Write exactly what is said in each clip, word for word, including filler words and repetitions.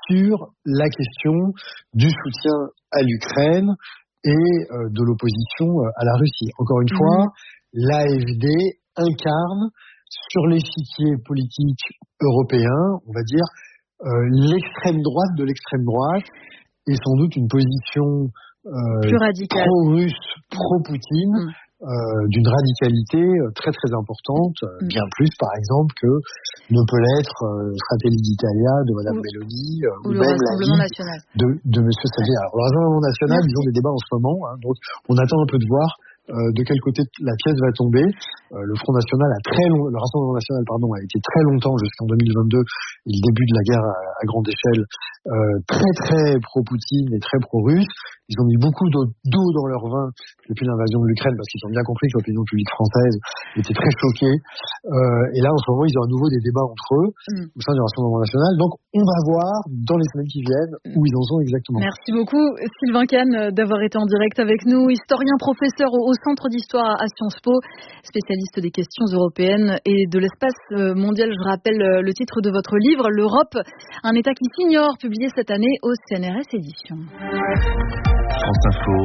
sur la question du soutien à l'Ukraine et euh, de l'opposition à la Russie. Encore une mmh. fois, l'A F D incarne sur l'échiquier politique européen, on va dire, euh, l'extrême droite de l'extrême droite, et sans doute une position euh, plus radicale, pro-russe, pro-Poutine, mmh. euh, d'une radicalité très très importante, mmh. bien plus par exemple que ne peut l'être euh, Fratelli d'Italia de Madame ou, Meloni, euh, ou, ou le même Rassemblement National de, de Monsieur Salvini. Alors le Rassemblement National, Merci. Ils ont des débats en ce moment, hein, donc on attend un peu de voir Euh, de quel côté la pièce va tomber. Euh, le Front National a très long, le Rassemblement National pardon a été très longtemps jusqu'en deux mille vingt-deux, et le début de la guerre à, à grande échelle, euh, très très pro-Poutine et très pro-russe. Ils ont mis beaucoup d'eau, d'eau dans leur vin depuis l'invasion de l'Ukraine parce qu'ils ont bien compris que l'opinion publique française était très choquée. Euh, et là en ce moment ils ont à nouveau des débats entre eux mm. au sein du Rassemblement National. Donc on va voir dans les semaines qui viennent où ils en sont exactement. Merci beaucoup Sylvain Kahn d'avoir été en direct avec nous, historien professeur au au Centre d'Histoire à Sciences Po, spécialiste des questions européennes et de l'espace mondial. Je rappelle le titre de votre livre, L'Europe, un État qui s'ignore, publié cette année au C N R S Éditions. France Info,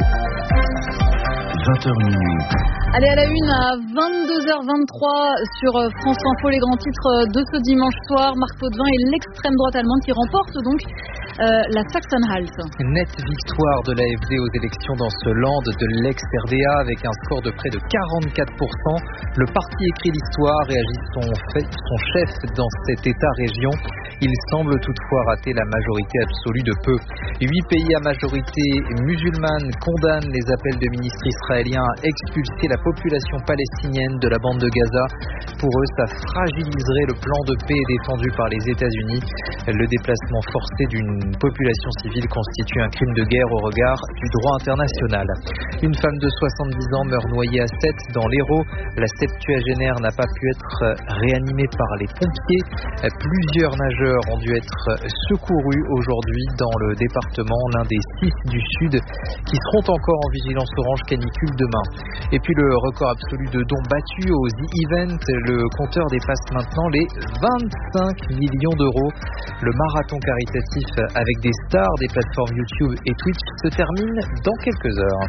vingt heures minuit. Allez, à la une, à vingt-deux heures vingt-trois sur France Info, les grands titres de ce dimanche soir. Marc Potvin et l'extrême droite allemande qui remporte donc euh, la Sachsen-Anhalt. Nette victoire de l'A F D aux élections dans ce land de l'ex-R D A avec un score de près de quarante-quatre pour cent. Le parti écrit l'histoire et agit son, fait, son chef dans cet État-région. Il semble toutefois rater la majorité absolue de peu. Huit pays à majorité musulmane condamnent les appels de ministres israéliens à expulser la population palestinienne de la bande de Gaza. Pour eux, ça fragiliserait le plan de paix défendu par les États-Unis. Le déplacement forcé d'une population civile constitue un crime de guerre au regard du droit international. Une femme de soixante-dix ans meurt noyée à Sète dans l'Hérault. La septuagénaire n'a pas pu être réanimée par les pompiers. Plusieurs nageurs ont dû être secourus aujourd'hui dans le département, l'un des six du Sud, qui seront encore en vigilance orange canicule demain. Et puis le record absolu de dons battus au The Event, le compteur dépasse maintenant les vingt-cinq millions d'euros. Le marathon caritatif avec des stars des plateformes YouTube et Twitch se termine dans quelques heures.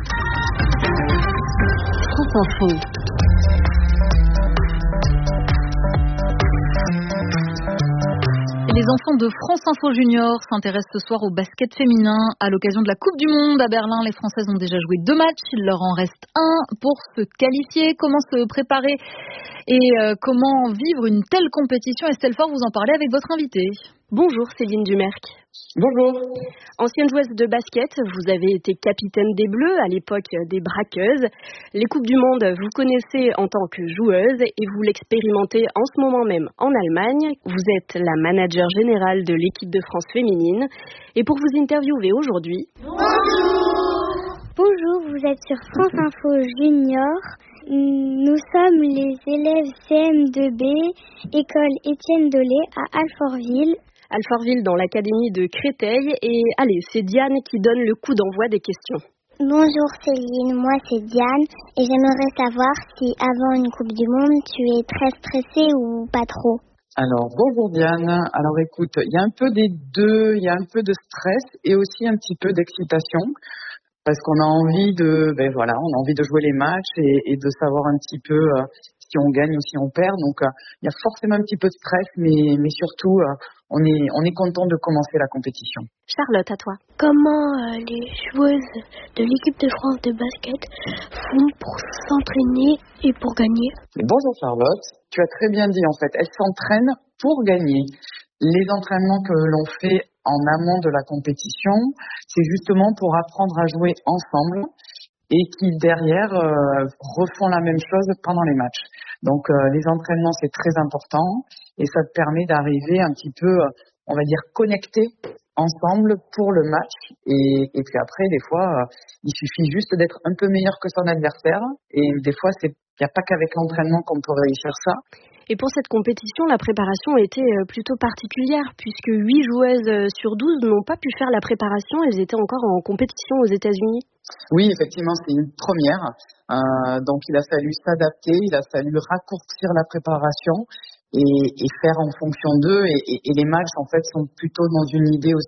France Info. Les enfants de France Info Junior s'intéressent ce soir au basket féminin. À l'occasion de la Coupe du Monde à Berlin, les Françaises ont déjà joué deux matchs. Il leur en reste un pour se qualifier. Comment se préparer et euh, comment vivre une telle compétition? Estelle Faure, vous en parlez avec votre invitée. Bonjour Céline Dumerc. Bonjour. Ancienne joueuse de basket, vous avez été capitaine des Bleus à l'époque des Braqueuses. Les Coupes du Monde, vous connaissez en tant que joueuse et vous l'expérimentez en ce moment même en Allemagne. Vous êtes la manager générale de l'équipe de France féminine. Et pour vous interviewer aujourd'hui... Bonjour. Bonjour, vous êtes sur France Info Junior. Nous sommes les élèves C M deux B, école Étienne Dolé à Alfortville. Alfortville dans l'académie de Créteil. Et allez, c'est Diane qui donne le coup d'envoi des questions. Bonjour Céline, moi c'est Diane et j'aimerais savoir si avant une Coupe du Monde, tu es très stressée ou pas trop. Alors, bonjour Diane. Alors écoute, il y a un peu des deux, il y a un peu de stress et aussi un petit peu d'excitation. Parce qu'on a envie de, ben voilà, on a envie de jouer les matchs et, et de savoir un petit peu euh, si on gagne ou si on perd. Donc, euh, il y a forcément un petit peu de stress, mais, mais surtout, euh, on est, on est content de commencer la compétition. Charlotte, à toi. Comment euh, les joueuses de l'équipe de France de basket font pour s'entraîner et pour gagner? Bonjour Charlotte, tu as très bien dit en fait, elles s'entraînent pour gagner. Les entraînements que l'on fait en amont de la compétition, c'est justement pour apprendre à jouer ensemble et qui derrière euh, refont la même chose pendant les matchs. Donc euh, les entraînements c'est très important et ça te permet d'arriver un petit peu, euh, on va dire, connecté ensemble pour le match et, et puis après des fois euh, il suffit juste d'être un peu meilleur que son adversaire et des fois c'est il n'y a pas qu'avec l'entraînement qu'on peut réussir ça. Et pour cette compétition, la préparation était plutôt particulière puisque huit joueuses sur douze n'ont pas pu faire la préparation. Elles étaient encore en compétition aux États-Unis. Oui, effectivement, c'est une première. Euh, donc, il a fallu s'adapter, il a fallu raccourcir la préparation et, et faire en fonction d'eux. Et, et, et les matchs, en fait, sont plutôt dans une idée aussi